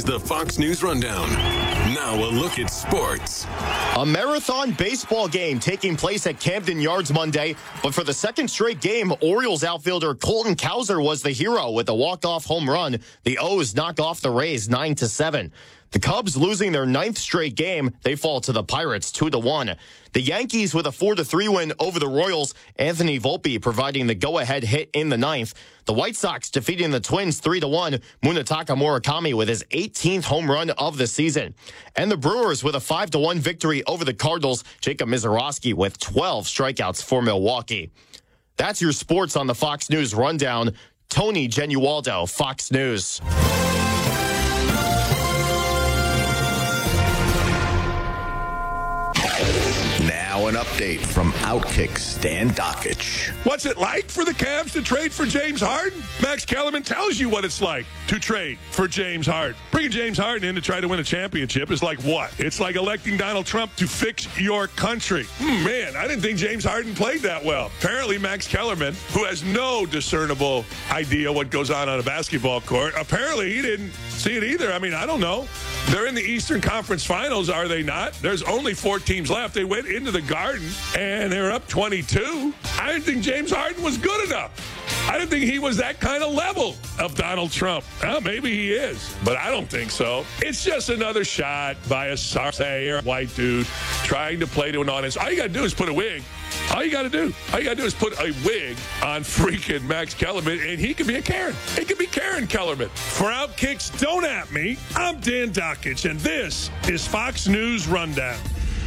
the Fox News Rundown. Now a look at sports. A marathon baseball game taking place at Camden Yards Monday, but for the second straight game, Orioles outfielder Colton Cowser was the hero with a walk-off home run. The O's knock off the Rays 9-7. The Cubs losing their ninth straight game. They fall to the Pirates 2-1. The Yankees with a 4-3 win over the Royals. Anthony Volpe providing the go-ahead hit in the ninth. The White Sox defeating the Twins 3-1. Munetaka Murakami with his 18th home run of the season. And the Brewers with a 5-1 victory over the Cardinals. Jacob Misiorowski with 12 strikeouts for Milwaukee. That's your sports on the Fox News Rundown. Tony Genualdo, Fox News. Now an update from Outkick Stan Dockich. What's it like for the Cavs to trade for James Harden? Max Kellerman tells you what it's like to trade for James Harden. Bringing James Harden in to try to win a championship is like what? It's like electing Donald Trump to fix your country. Man, I didn't think James Harden played that well. Apparently, Max Kellerman, who has no discernible idea what goes on a basketball court, apparently he didn't see it either. I mean, I don't know. They're in the Eastern Conference Finals, are they not? There's only 4 teams left. They went into the Garden, and they're up 22. I didn't think James Harden was good enough. I didn't think he was that kind of level of Donald Trump. Well, maybe he is, but I don't think so. It's just another shot by a sorry white dude trying to play to an audience. All you got to do is put a wig. All you got to do is put a wig on freaking Max Kellerman, and he could be a Karen. He could be Karen Kellerman. For Outkick's Don't At Me, I'm Dan Dockich, and this is Fox News Rundown.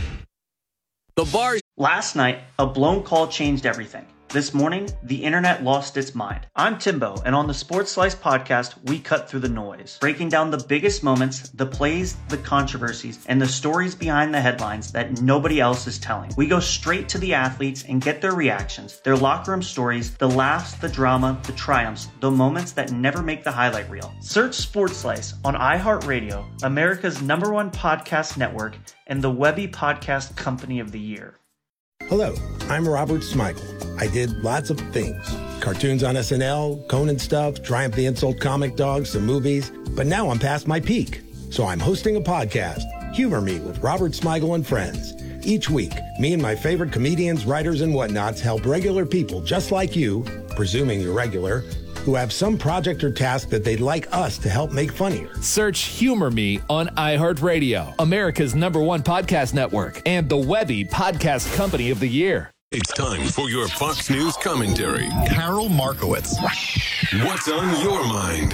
Last night, a blown call changed everything. This morning, the internet lost its mind. I'm Timbo, and on the Sports Slice podcast, we cut through the noise, breaking down the biggest moments, the plays, the controversies, and the stories behind the headlines that nobody else is telling. We go straight to the athletes and get their reactions, their locker room stories, the laughs, the drama, the triumphs, the moments that never make the highlight reel. Search Sports Slice on iHeartRadio, America's #1 podcast network, and the Webby Podcast Company of the Year. Hello, I'm Robert Smigel. I did lots of things. Cartoons on SNL, Conan stuff, Triumph the Insult Comic Dog, some movies. But now I'm past my peak. So I'm hosting a podcast, Humor Me with Robert Smigel and Friends. Each week, me and my favorite comedians, writers, and whatnots help regular people just like you, presuming you're regular, who have some project or task that they'd like us to help make funnier. Search Humor Me on iHeartRadio, America's #1 podcast network, and the Webby Podcast Company of the Year. It's time for your Fox News commentary. Carol Markowitz. What's on your mind?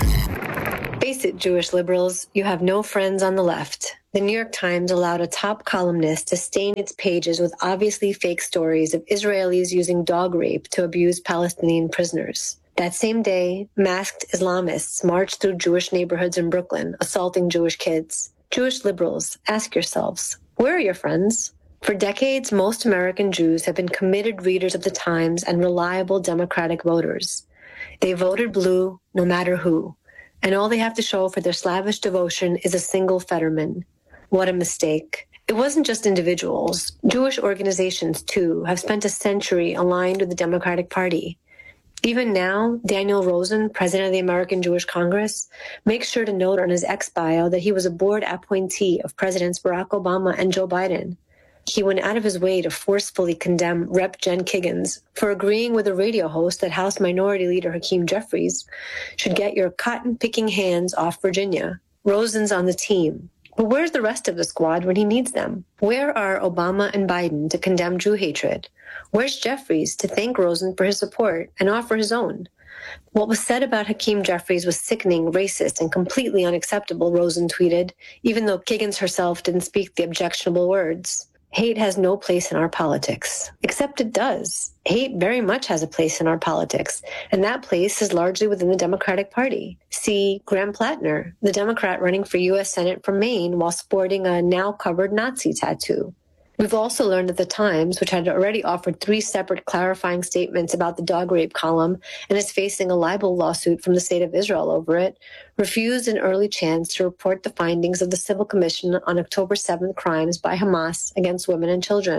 Face it, Jewish liberals, you have no friends on the left. The New York Times allowed a top columnist to stain its pages with obviously fake stories of Israelis using dog rape to abuse Palestinian prisoners. That same day, masked Islamists marched through Jewish neighborhoods in Brooklyn, assaulting Jewish kids. Jewish liberals, ask yourselves, where are your friends? For decades, most American Jews have been committed readers of the Times and reliable Democratic voters. They voted blue no matter who, and all they have to show for their slavish devotion is a single Fetterman. What a mistake. It wasn't just individuals. Jewish organizations, too, have spent a century aligned with the Democratic Party. Even now, Daniel Rosen, president of the American Jewish Congress, makes sure to note on his X bio that he was a board appointee of Presidents Barack Obama and Joe Biden. He went out of his way to forcefully condemn Rep. Jen Kiggans for agreeing with a radio host that House Minority Leader Hakeem Jeffries should get your cotton-picking hands off Virginia. Rosen's on the team. But where's the rest of the squad when he needs them? Where are Obama and Biden to condemn Jew hatred? Where's Jeffries to thank Rosen for his support and offer his own? What was said about Hakeem Jeffries was sickening, racist, and completely unacceptable, Rosen tweeted, even though Kiggans herself didn't speak the objectionable words. Hate has no place in our politics, except it does. Hate very much has a place in our politics, and that place is largely within the Democratic Party. See Graham Plattner, the Democrat running for U.S. Senate from Maine while sporting a now-covered Nazi tattoo. We've also learned that the Times, which had already offered 3 separate clarifying statements about the dog rape column and is facing a libel lawsuit from the state of Israel over it, refused an early chance to report the findings of the Civil Commission on October 7th crimes by Hamas against women and children.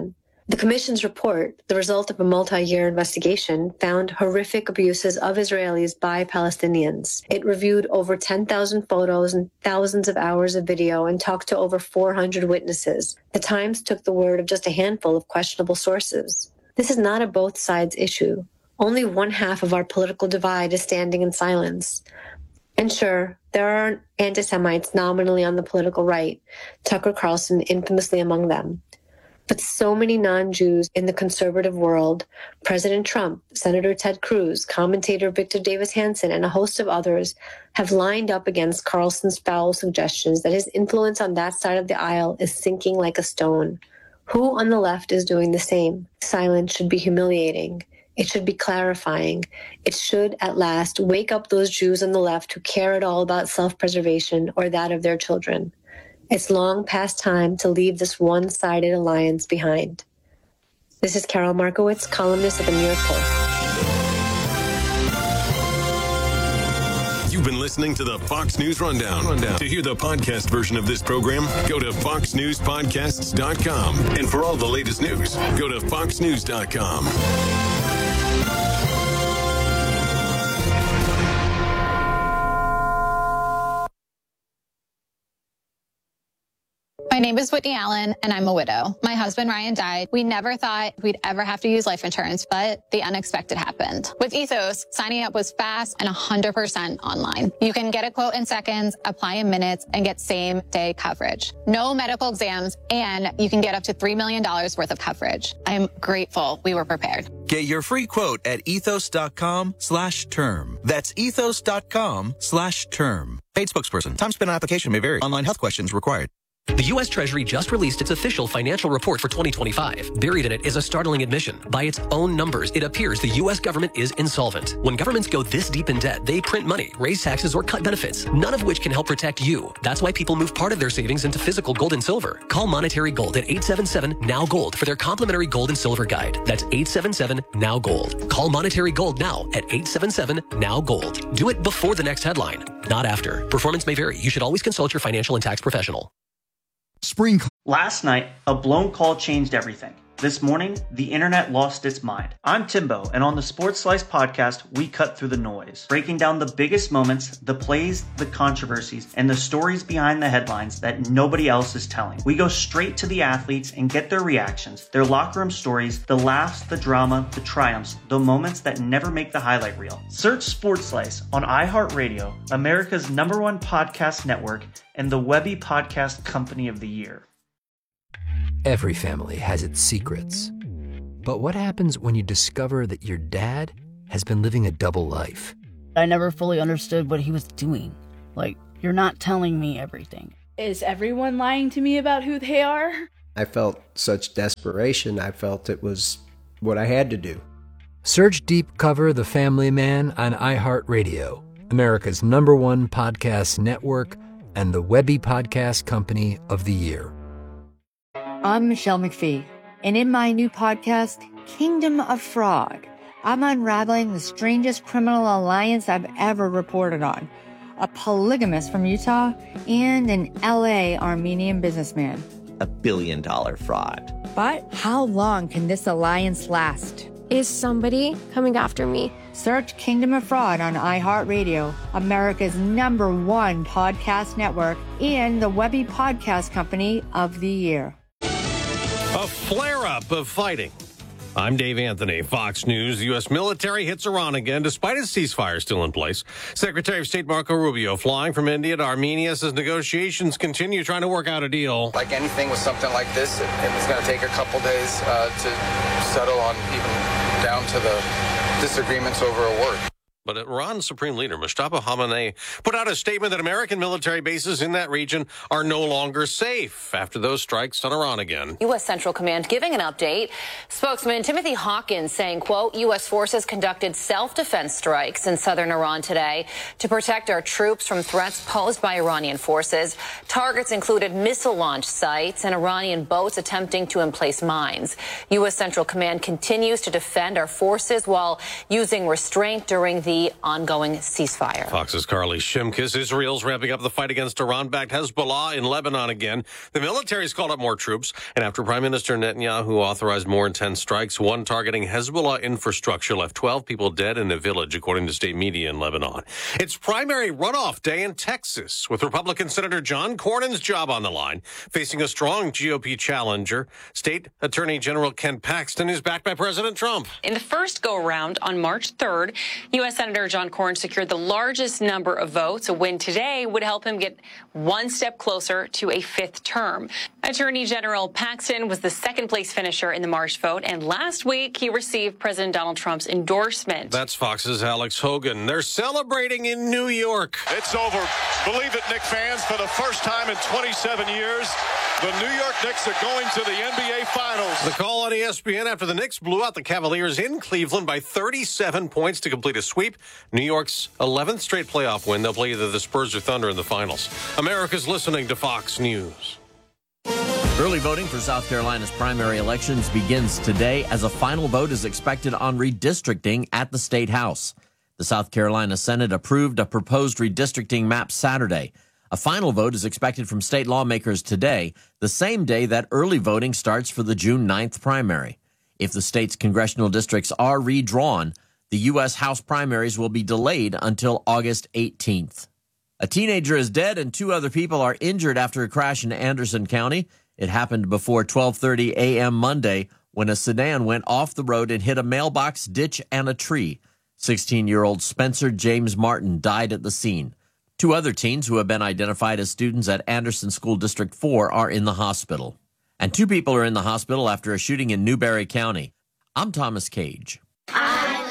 The Commission's report, the result of a multi-year investigation, found horrific abuses of Israelis by Palestinians. It reviewed over 10,000 photos and thousands of hours of video and talked to over 400 witnesses. The Times took the word of just a handful of questionable sources. This is not a both sides issue. Only one half of our political divide is standing in silence. And sure, there are anti-Semites nominally on the political right, Tucker Carlson infamously among them. But so many non-Jews in the conservative world, President Trump, Senator Ted Cruz, commentator Victor Davis Hanson, and a host of others have lined up against Carlson's foul suggestions that his influence on that side of the aisle is sinking like a stone. Who on the left is doing the same? Silence should be humiliating. It should be clarifying. It should, at last, wake up those Jews on the left who care at all about self-preservation or that of their children. It's long past time to leave this one-sided alliance behind. This is Carol Markowitz, columnist at the New York Post. You've been listening to the Fox News Rundown. To hear the podcast version of this program, go to foxnewspodcasts.com. And for all the latest news, go to foxnews.com. My name is Whitney Allen, and I'm a widow. My husband, Ryan, died. We never thought we'd ever have to use life insurance, but the unexpected happened. With Ethos, signing up was fast and 100% online. You can get a quote in seconds, apply in minutes, and get same-day coverage. No medical exams, and you can get up to $3 million worth of coverage. I'm grateful we were prepared. Get your free quote at ethos.com/term. That's ethos.com/term. Paid spokesperson. Time spent on application may vary. Online health questions required. The U.S. Treasury just released its official financial report for 2025. Buried in it is a startling admission. By its own numbers, it appears the U.S. government is insolvent. When governments go this deep in debt, they print money, raise taxes, or cut benefits, none of which can help protect you. That's why people move part of their savings into physical gold and silver. Call Monetary Gold at 877-NOW-GOLD for their complimentary gold and silver guide. That's 877-NOW-GOLD. Call Monetary Gold now at 877-NOW-GOLD. Do it before the next headline, not after. Performance may vary. You should always consult your financial and tax professional. Last night, a blown call changed everything. This morning, the internet lost its mind. I'm Timbo, and on the Sports Slice podcast, we cut through the noise, breaking down the biggest moments, the plays, the controversies, and the stories behind the headlines that nobody else is telling. We go straight to the athletes and get their reactions, their locker room stories, the laughs, the drama, the triumphs, the moments that never make the highlight reel. Search Sports Slice on iHeartRadio, America's #1 podcast network, and the Webby Podcast Company of the Year. Every family has its secrets. But what happens when you discover that your dad has been living a double life? I never fully understood what he was doing. Like, you're not telling me everything. Is everyone lying to me about who they are? I felt such desperation. I felt it was what I had to do. Search Deep Cover The Family Man on iHeartRadio, America's #1 podcast network, and the Webby Podcast Company of the Year. I'm Michelle McPhee, and in my new podcast, Kingdom of Fraud, I'm unraveling the strangest criminal alliance I've ever reported on. A polygamist from Utah and an LA Armenian businessman. $1 billion fraud. But how long can this alliance last? Is somebody coming after me? Search Kingdom of Fraud on iHeartRadio, America's #1 podcast network, and the Webby Podcast Company of the Year. A flare-up of fighting. I'm Dave Anthony, Fox News. The U.S. military hits Iran again, despite its ceasefire still in place. Secretary of State Marco Rubio flying from India to Armenia says negotiations continue trying to work out a deal. Like anything with something like this, it's going to take a couple days to settle on, even down to the disagreements over a word. But Iran's Supreme Leader, Mustafa Khamenei, put out a statement that American military bases in that region are no longer safe after those strikes on Iran again. U.S. Central Command giving an update. Spokesman Timothy Hawkins saying, quote, U.S. forces conducted self-defense strikes in southern Iran today to protect our troops from threats posed by Iranian forces. Targets included missile launch sites and Iranian boats attempting to emplace mines. U.S. Central Command continues to defend our forces while using restraint during the the ongoing ceasefire. Fox's Carly Shimkus. Israel's ramping up the fight against Iran-backed Hezbollah in Lebanon again. The military's called up more troops, and after Prime Minister Netanyahu authorized more intense strikes, one targeting Hezbollah infrastructure left 12 people dead in a village, according to state media in Lebanon. It's primary runoff day in Texas, with Republican Senator John Cornyn's job on the line, facing a strong GOP challenger. State Attorney General Ken Paxton is backed by President Trump. In the first go-around on March 3rd, U.S. Senator John Cornyn secured the largest number of votes. A win today would help him get one step closer to a fifth term. Attorney General Paxton was the second-place finisher in the March vote, and last week he received President Donald Trump's endorsement. That's Fox's Alex Hogan. They're celebrating in New York. It's over. Believe it, Knicks fans, for the first time in 27 years, the New York Knicks are going to the NBA Finals. The call on ESPN after the Knicks blew out the Cavaliers in Cleveland by 37 points to complete a sweep. New York's 11th straight playoff win. They'll play either the Spurs or Thunder in the finals. America's listening to Fox News. Early voting for South Carolina's primary elections begins today as a final vote is expected on redistricting at the State House. The South Carolina Senate approved a proposed redistricting map Saturday. A final vote is expected from state lawmakers today, the same day that early voting starts for the June 9th primary. If the state's congressional districts are redrawn, the U.S. House primaries will be delayed until August 18th. A teenager is dead and 2 other people are injured after a crash in Anderson County. It happened before 12:30 a.m. Monday when a sedan went off the road and hit a mailbox, ditch, and a tree. 16-year-old Spencer James Martin died at the scene. 2 other teens who have been identified as students at Anderson School District 4 are in the hospital. And 2 people are in the hospital after a shooting in Newberry County. I'm Thomas Cage.